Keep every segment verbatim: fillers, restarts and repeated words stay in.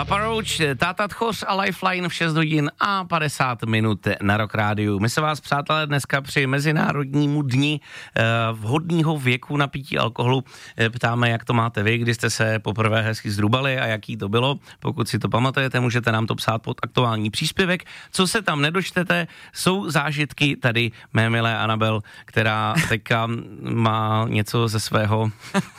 Papa Roach, Táta Tchoř a Lifeline v šest hodin a padesát minut na Rock Rádiu. My se vás, přátelé, dneska při Mezinárodnímu dni eh, vhodného věku na pití alkoholu eh, ptáme, jak to máte vy, kdy jste se poprvé hezky zrubali a jaký to bylo. Pokud si to pamatujete, můžete nám to psát pod aktuální příspěvek. Co se tam nedočtete, jsou zážitky tady mé milé Anabel, která teďka má něco ze svého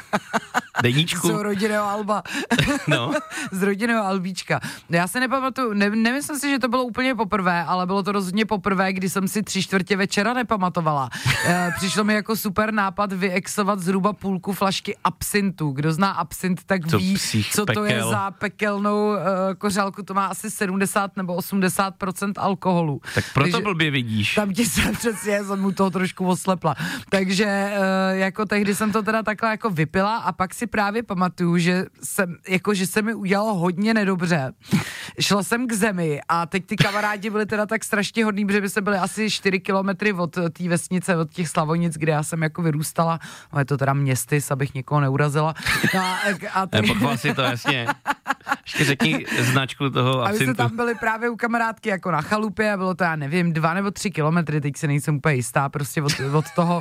deníčku. Z rodinného Alba. No. Z rodinného Albíčka. Já se nepamatuju, ne, nemyslím si, že to bylo úplně poprvé, ale bylo to rozhodně poprvé, kdy jsem si tři čtvrtě večera nepamatovala. E, přišlo mi jako super nápad vyexovat zhruba půlku flašky absintu. Kdo zná absint, tak to ví, co pekel. to je za pekelnou e, kořálku. To má asi sedmdesát nebo osmdesát procent alkoholu. Tak proto Takže blbě vidíš. tam ti se přesně, jsem mu toho trošku oslepla. Takže e, jako tehdy jsem to teda takhle jako vypila a pak si právě pamatuju, že jsem, jako, že se mi udělalo hodně nedobře. Šla jsem k zemi a teď ty kamarádi byli teda tak strašně hodný, protože by se byli asi čtyři kilometry od té vesnice, od těch Slavonic, kde já jsem jako vyrůstala. No je to teda městys, abych někoho neurazila. A, a ty... Nepochval si to, jasně. Ještě řekni značku toho absintu. A my jsme tam byli právě u kamarádky jako na chalupě a bylo to, já nevím, dva nebo tři kilometry, teď se nejsem úplně jistá, prostě od, od toho...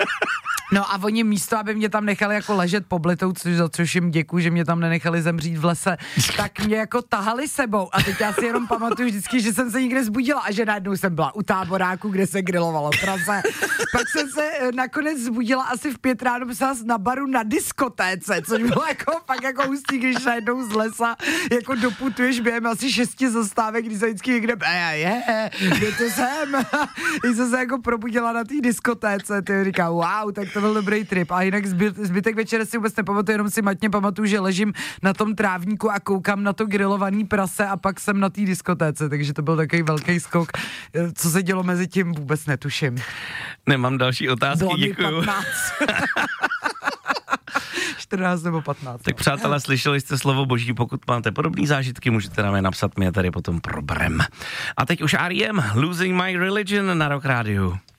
No a oni místo, aby mě tam nechali jako ležet poblitou, což, za což jim děkuju, že mě tam nenechali zemřít v lese, tak mě jako tahali sebou a teď já si jenom pamatuju vždycky, že jsem se někde zbudila a že najednou jsem byla u táboráku, kde se grilovalo v Praze. Pak jsem se nakonec zbudila asi v pět ráno, byla na baru na diskotéce, což bylo jako fakt jako hustý, když najednou z lesa jako doputuješ během asi šesti zastávek, když se vždycky někde je, je, kde to jsem. Když jsem se jako probudila na té diskotéce, ty říká, wow, tak to byl dobrý trip. A jinak zbyt, zbytek večera si vůbec nepamatuju, jenom si matně pamatuju, že ležím na tom trávníku a koukám na to grilovaný prase a pak jsem na té diskotéce, takže to byl takový velký skok. Co se dělo mezi tím, vůbec netuším. Nemám další otázky, bylo děkuju. patnáct. čtrnáct nebo patnáct. Tak přátelé, slyšeli jste slovo boží, pokud máte podobné zážitky, můžete nám je napsat, my je tady potom proberem. A teď už R E M, Losing My Religion na Rock Rádiu.